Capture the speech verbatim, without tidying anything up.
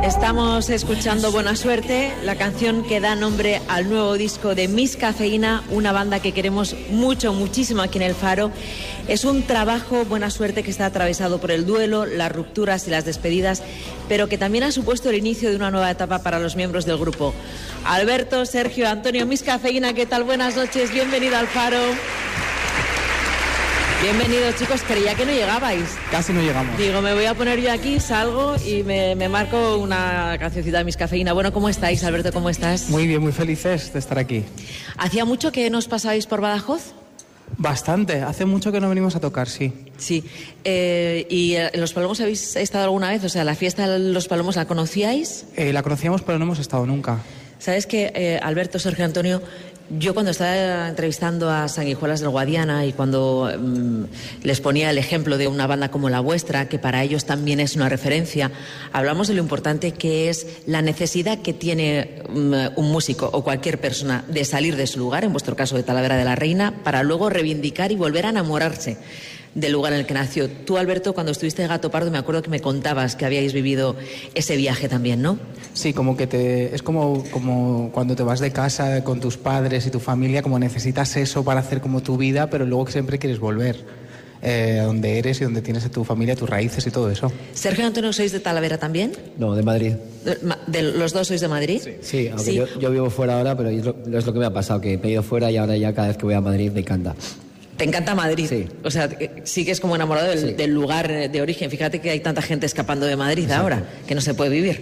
Estamos escuchando Buena Suerte, la canción que da nombre al nuevo disco de Miss Cafeína, una banda que queremos mucho, muchísimo aquí en El Faro. Es un trabajo, Buena Suerte, que está atravesado por el duelo, las rupturas y las despedidas, pero que también ha supuesto el inicio de una nueva etapa para los miembros del grupo. Alberto, Sergio, Antonio, Miss Cafeína, ¿qué tal? Buenas noches, bienvenido al Faro. Bienvenidos, chicos, creía que no llegabais. Casi no llegamos. Digo, me voy a poner yo aquí, salgo y me, me marco una cancioncita de Miss Cafeína. Bueno, ¿cómo estáis, Alberto? ¿Cómo estás? Muy bien, muy felices de estar aquí. ¿Hacía mucho que nos pasabais por Badajoz? Bastante, hace mucho que no venimos a tocar, sí. Sí, eh, ¿y en Los Palomos habéis estado alguna vez? O sea, ¿la fiesta de Los Palomos la conocíais? Eh, la conocíamos, pero no hemos estado nunca. ¿Sabes qué, eh, Alberto, Sergio, Antonio? Yo cuando estaba entrevistando a Sanguijuelas del Guadiana y cuando um, les ponía el ejemplo de una banda como la vuestra, que para ellos también es una referencia, hablamos de lo importante que es la necesidad que tiene um, un músico o cualquier persona de salir de su lugar, en vuestro caso de Talavera de la Reina, para luego reivindicar y volver a enamorarse del lugar en el que nació. Tú, Alberto, cuando estuviste en Gato Pardo, me acuerdo que me contabas que habíais vivido ese viaje también, ¿no? Sí, como que te es como, como cuando te vas de casa con tus padres y tu familia, como necesitas eso para hacer como tu vida, pero luego siempre quieres volver eh, a donde eres y donde tienes a tu familia, tus raíces y todo eso. Sergio y Antonio, ¿sois de Talavera también? No, de Madrid. ¿De, de los dos sois de Madrid? Sí, sí aunque sí. Yo, yo vivo fuera ahora, pero es lo, es lo que me ha pasado, que me he ido fuera y ahora ya cada vez que voy a Madrid me encanta. ¿Te encanta Madrid? Sí. O sea, sigues como enamorado del, sí. del lugar de origen. Fíjate que hay tanta gente escapando de Madrid. Exacto. Ahora, que no se puede vivir.